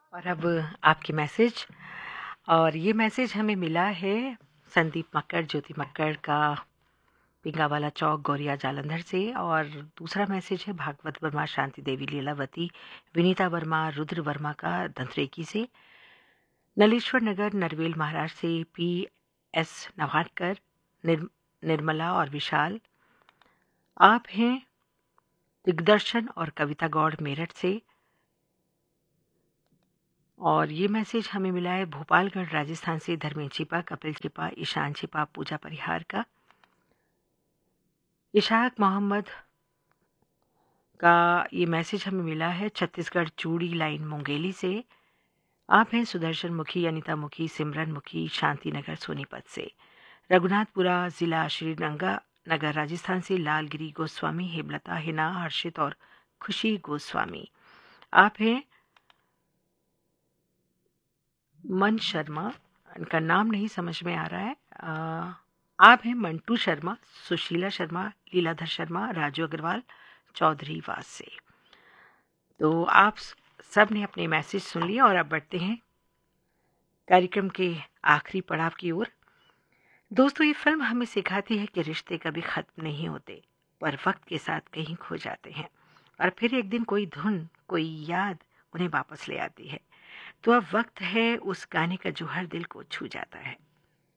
और अब आपकी मैसेज। और ये मैसेज हमें मिला है संदीप मक्कड़, ज्योति मक्कड़ का, पिंगावाला चौक, गौरिया जालंधर से। और दूसरा मैसेज है भागवत वर्मा, शांति देवी, लीलावती, विनीता वर्मा, रुद्र वर्मा का धंतरेकी से। नलेश्वर नगर, नरवेल, महाराष्ट्र से पी एस नवाटकर, निर्मला और विशाल। आप हैं दिग्दर्शन और कविता गौड़, मेरठ से। और ये मैसेज हमें मिला है भोपालगढ़, राजस्थान से धर्मेंद्र छिपा, कपिल छिपा, ईशान छिपा, पूजा परिहार का। इशाक मोहम्मद का ये मैसेज हमें मिला है छत्तीसगढ़, चूड़ी लाइन, मुंगेली से। आप हैं सुदर्शन मुखी, अनिता मुखी, सिमरन मुखी, शांति नगर, सोनीपत से। रघुनाथपुरा जिला, श्रीरंगा नगर, राजस्थान से लालगिरी गोस्वामी, हेमलता, हिना, हर्षित और खुशी गोस्वामी। आप हैं मन शर्मा, इनका नाम नहीं समझ में आ रहा है। आप हैं मंटू शर्मा, सुशीला शर्मा, लीलाधर शर्मा, राजू अग्रवाल, चौधरी वास से। तो आप सब ने अपने मैसेज सुन लिए और अब बढ़ते हैं कार्यक्रम के आखिरी पड़ाव की ओर। दोस्तों, ये फिल्म हमें सिखाती है कि रिश्ते कभी खत्म नहीं होते, पर वक्त के साथ कहीं खो जाते हैं और फिर एक दिन कोई धुन, कोई याद उन्हें वापस ले आती है। तो अब वक्त है उस गाने का जो हर दिल को छू जाता है।